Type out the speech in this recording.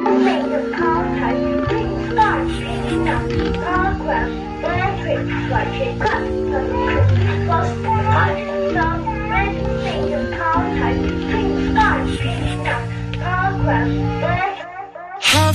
Major contact starts in the program electric fluctuation.